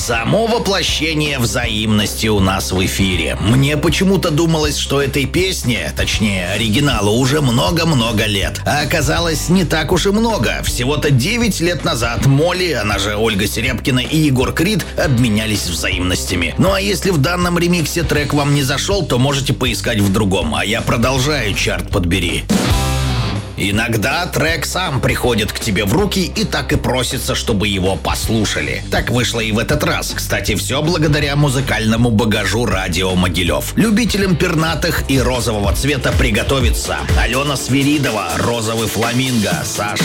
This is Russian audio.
Само воплощение взаимности у нас в эфире. Мне почему-то думалось, что этой песне, точнее оригиналу, уже много-много лет. А оказалось, не так уж и много. Всего-то 9 лет назад Молли, она же Ольга Серябкина, и Егор Крид обменялись взаимностями. Ну а если в данном ремиксе трек вам не зашел, то можете поискать в другом. А я продолжаю чарт «Подбери». Иногда трек сам приходит к тебе в руки и так и просится, чтобы его послушали. Так вышло и в этот раз. Кстати, все благодаря музыкальному багажу радио Могилев. Любителям пернатых и розового цвета приготовиться. Алена Свиридова, «Розовый фламинго», Саша